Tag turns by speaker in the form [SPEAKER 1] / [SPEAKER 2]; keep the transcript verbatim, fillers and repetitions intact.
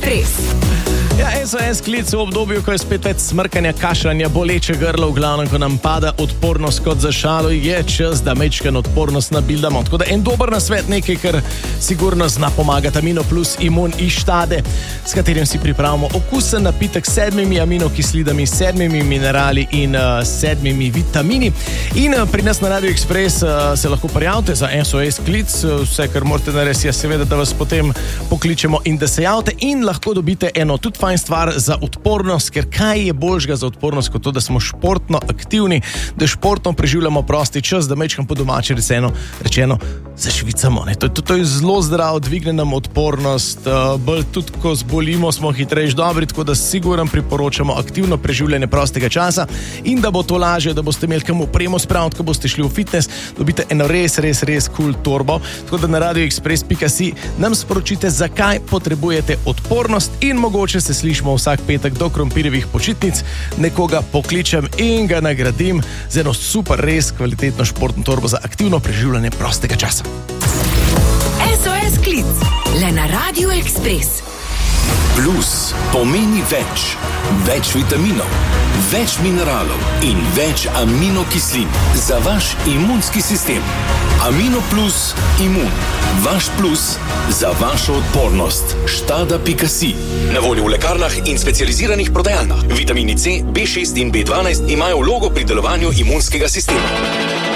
[SPEAKER 1] Ekspres.
[SPEAKER 2] Ja, S O S klic v obdobju, ko je spet več smrkanja, kašljanja, boleče grlo, v glavnem, ko nam pada odpornost kot za šalo, je čas, da mečken odpornost nabildamo. Tako da en dober nasvet, nekaj, kar sigurno zna pomagati, Amino Plus Imun iz Štade, s katerim si pripravimo okusen napitek s sedmimi aminokislinami, sedmimi minerali in uh, sedmimi vitamini. In uh, pri nas na Radio Ekspres uh, se lahko prijavite za S O S klic, vse, kar morate narediti, je seveda, da vas potem pokličemo in da se javite in lahko dobite eno tudi fajn stvar za odpornost, ker kaj je boljšega za odpornost kot to, da smo športno aktivni, da športno preživljamo prosti čas, da mečkam po domače rečeno, rečeno zašvicamo. Ne? To, to, to je zelo zdrav, dvigne nam odpornost, uh, bolj tudi, ko zbolimo, smo hitrejši dobri, tako da siguran priporočamo aktivno preživljanje prostega časa in da bo to lažje, da boste imeli kam opremo spraviti, ko boste šli v fitness, dobite eno res, res, res cool torbo, tako da na radio ekspres pika si nam sporočite, zakaj potrebujete odpornost in mogoče se slišimo vsak petek do krompirjevih počitnic, nekoga pokličem in ga nagradim z eno super, res kvalitetno športno torbo za aktivno preživljanje prostega časa.
[SPEAKER 1] S O S klic, le na Radio Ekspres.
[SPEAKER 3] Plus pomeni več. Več vitaminov, več mineralov in več aminokislin za vaš imunski sistem. Amino Plus Imun. Vaš plus za vašo odpornost. Štada pika si. Na voljo v lekarnah in specializiranih prodajalnah. Vitamini C, B šest in B dvanajst imajo vlogo pri delovanju imunskega sistema.